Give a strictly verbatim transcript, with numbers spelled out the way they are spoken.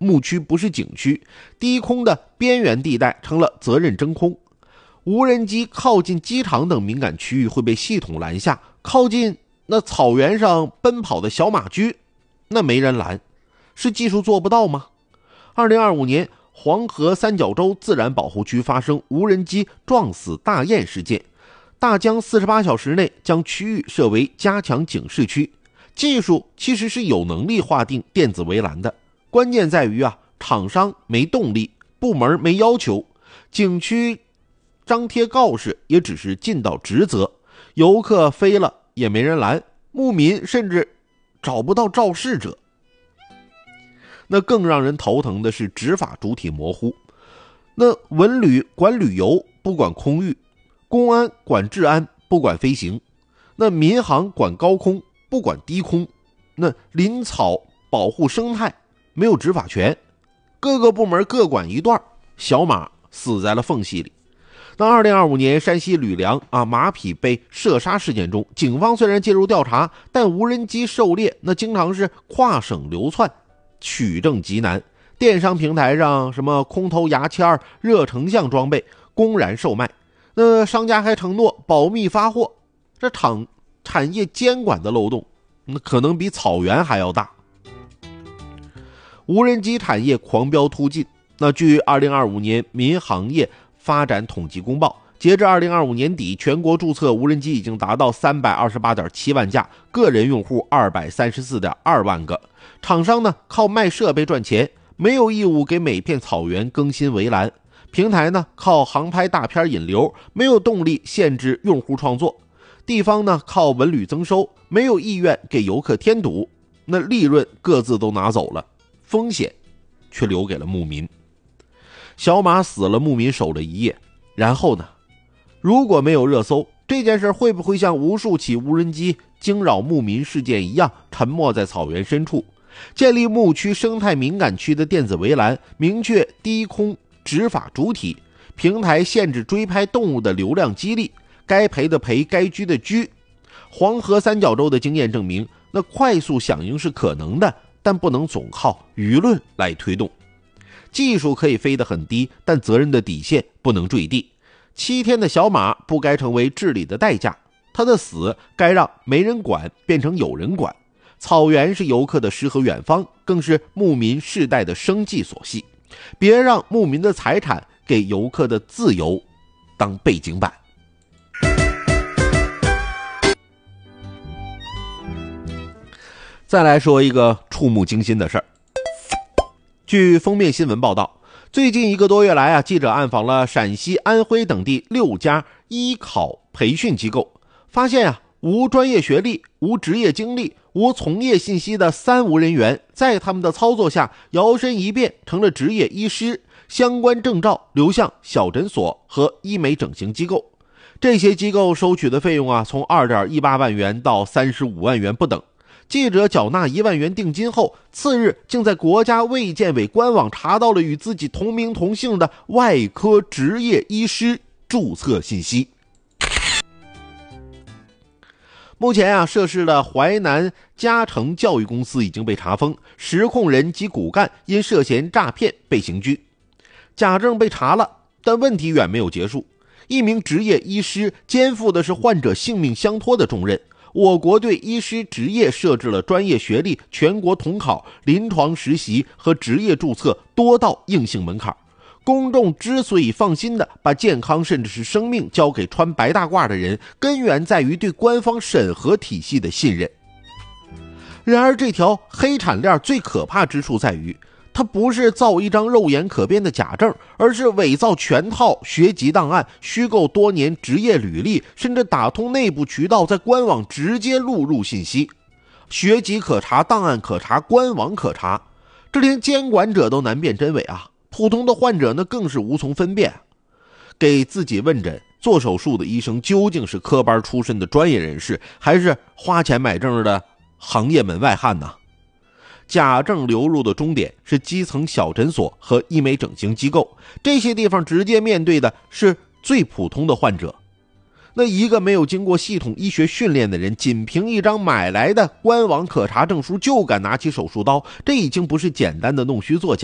牧区不是景区，低空的边缘地带成了责任真空。无人机靠近机场等敏感区域会被系统拦下，靠近那草原上奔跑的小马驹，那没人拦，是技术做不到吗？二零二五年，黄河三角洲自然保护区发生无人机撞死大雁事件，大疆四十八小时内将区域设为加强警示区。技术其实是有能力划定电子围栏的，关键在于啊，厂商没动力，部门没要求，景区张贴告示也只是尽到职责，游客飞了也没人拦，牧民甚至找不到肇事者。那更让人头疼的是执法主体模糊。那文旅管旅游，不管空域；公安管治安，不管飞行；那民航管高空，不管低空；那林草保护生态，没有执法权。各个部门各管一段，小马死在了缝隙里。那二零二五年山西吕梁啊马匹被射杀事件中，警方虽然介入调查，但无人机狩猎那经常是跨省流窜，取证极难。电商平台上什么空投牙签、热成像装备公然售卖，那商家还承诺保密发货，这厂产业监管的漏洞那可能比草原还要大。无人机产业狂飙突进。那据二零二五年民航业发展统计公报，截至二零二五年底，全国注册无人机已经达到 三百二十八点七万架，个人用户 二百三十四点二万个。厂商呢靠卖设备赚钱，没有义务给每片草原更新围栏。平台呢靠航拍大片引流，没有动力限制用户创作。地方呢靠文旅增收，没有意愿给游客添堵。那利润各自都拿走了，风险却留给了牧民。小马死了，牧民守了一夜，然后呢？如果没有热搜，这件事会不会像无数起无人机惊扰牧民事件一样，沉没在草原深处？建立牧区生态敏感区的电子围栏，明确低空执法主体，平台限制追拍动物的流量激励，该赔的赔，该拘的拘。黄河三角洲的经验证明，那快速响应是可能的，但不能总靠舆论来推动。技术可以飞得很低，但责任的底线不能坠地。七天的小马不该成为治理的代价，他的死该让没人管变成有人管。草原是游客的诗和远方，更是牧民世代的生计所系。别让牧民的财产给游客的自由当背景板。再来说一个触目惊心的事儿。据封面新闻报道，最近一个多月来啊，记者暗访了陕西、安徽等地六家医考培训机构，发现啊，无专业学历、无职业经历、无从业信息的三无人员，在他们的操作下摇身一变成了职业医师，相关证照流向小诊所和医美整形机构。这些机构收取的费用啊，从 二点一八万元到三十五万元不等。记者缴纳一万元定金后，次日竟在国家卫健委官网查到了与自己同名同姓的外科执业医师注册信息。目前啊，涉事的淮南嘉诚教育公司已经被查封，实控人及骨干因涉嫌诈骗被刑拘。假证被查了，但问题远没有结束。一名执业医师肩负的是患者性命相托的重任。我国对医师职业设置了专业学历、全国统考、临床实习和职业注册多道硬性门槛。公众之所以放心的把健康甚至是生命交给穿白大褂的人，根源在于对官方审核体系的信任。然而这条黑产链最可怕之处在于，它不是造一张肉眼可辨的假证，而是伪造全套学籍档案，虚构多年职业履历，甚至打通内部渠道，在官网直接录入信息。学籍可查，档案可查，官网可查，这连监管者都难辨真伪啊！普通的患者呢，更是无从分辨。给自己问诊做手术的医生究竟是科班出身的专业人士，还是花钱买证的行业门外汉呢？假证流入的终点是基层小诊所和医美整形机构，这些地方直接面对的是最普通的患者。那一个没有经过系统医学训练的人，仅凭一张买来的官网可查证书就敢拿起手术刀，这已经不是简单的弄虚作假